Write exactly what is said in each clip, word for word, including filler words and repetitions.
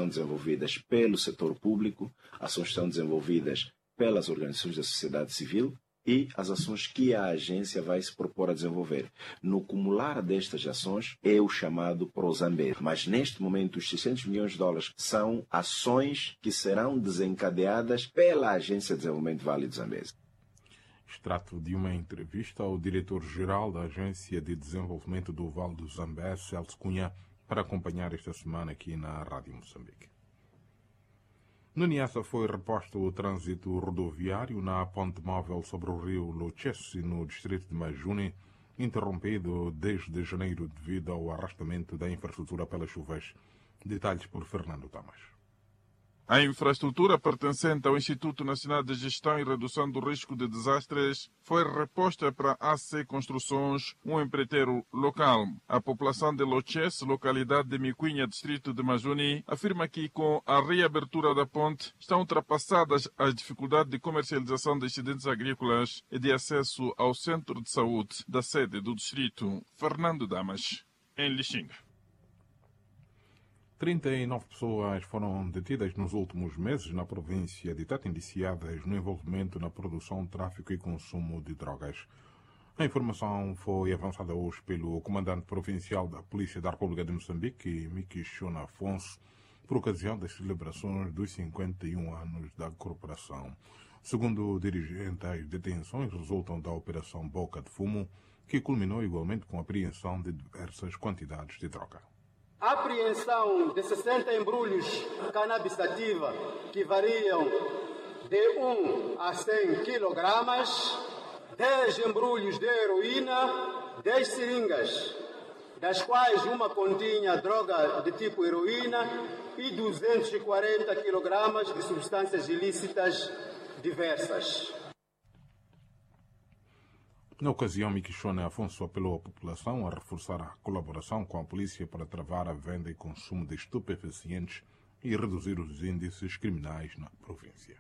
desenvolvidas pelo setor público, ações que são desenvolvidas pelas organizações da sociedade civil e as ações que a agência vai se propor a desenvolver. No cumular destas ações é o chamado ProZambezi. Mas neste momento os seiscentos milhões de dólares são ações que serão desencadeadas pela Agência de Desenvolvimento Vale do Zambezi. Extrato de uma entrevista ao diretor-geral da Agência de Desenvolvimento do Vale do Zambezi, Celso Cunha, para acompanhar esta semana aqui na Rádio Moçambique. No Niassa foi reposto o trânsito rodoviário na ponte móvel sobre o rio Luchesi, no distrito de Majuni, interrompido desde janeiro devido ao arrastamento da infraestrutura pelas chuvas. Detalhes por Fernando Tamas. A infraestrutura pertencente ao Instituto Nacional de Gestão e Redução do Risco de Desastres foi reposta para A C Construções, um empreiteiro local. A população de Loches, localidade de Miquinha, distrito de Majuni, afirma que com a reabertura da ponte estão ultrapassadas as dificuldades de comercialização de excedentes agrícolas e de acesso ao centro de saúde da sede do distrito. Fernando Damas, em Lixinga. trinta e nove pessoas foram detidas nos últimos meses na província de Tete, indiciadas no envolvimento na produção, tráfico e consumo de drogas. A informação foi avançada hoje pelo comandante provincial da Polícia da República de Moçambique, Mikishona Afonso, por ocasião das celebrações dos cinquenta e um anos da corporação. Segundo o dirigente, as detenções resultam da Operação Boca de Fumo, que culminou igualmente com a apreensão de diversas quantidades de droga. A apreensão de sessenta embrulhos de cannabis sativa, que variam de um a cem quilogramas, dez embrulhos de heroína, dez seringas, das quais uma continha droga de tipo heroína e duzentos e quarenta quilogramas de substâncias ilícitas diversas. Na ocasião, Mikishona Afonso apelou à população a reforçar a colaboração com a polícia para travar a venda e consumo de estupefacientes e reduzir os índices criminais na província.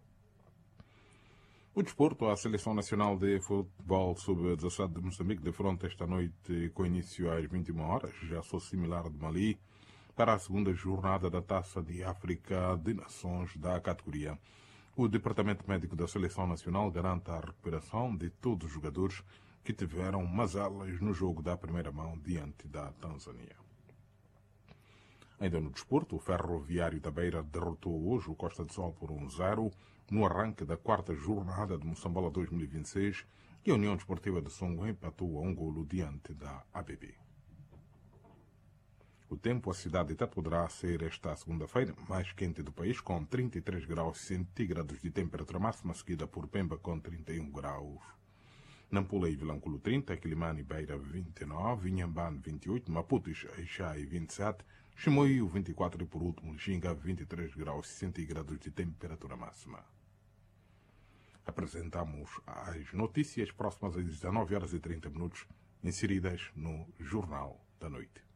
O desporto, a Seleção Nacional de Futebol sub dezassete de Moçambique defronta esta noite, com início às vinte e uma horas, já sou similar de Mali, para a segunda jornada da Taça de África de Nações da categoria. O Departamento Médico da Seleção Nacional garante a recuperação de todos os jogadores que tiveram mazelas no jogo da primeira mão diante da Tanzânia. Ainda no desporto, o Ferroviário da Beira derrotou hoje o Costa do Sol por um zero no arranque da quarta jornada de Moçambola dois mil e vinte e seis e a União Desportiva de Songo empatou a um golo diante da A B B. O tempo, a cidade de Tete poderá ser esta segunda-feira mais quente do país, com trinta e três graus centígrados de temperatura máxima, seguida por Pemba com trinta e um graus. Nampula e Vilanculo trinta, Quilimane e Beira vinte e nove, Inhambane vinte e oito, Maputo e Xai vinte e sete, Chimoio vinte e quatro e por último Lixinga vinte e três graus centígrados de temperatura máxima. Apresentamos as notícias próximas às dezenove horas e trinta minutos, inseridas no Jornal da Noite.